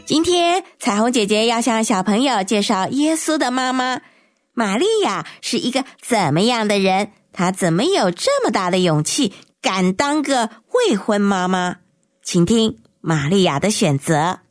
今天彩虹姐姐要向小朋友介绍耶稣的妈妈玛利亚是一个怎么样的人，她怎么有这么大的勇气敢当个未婚妈妈？请听玛利亚的选择。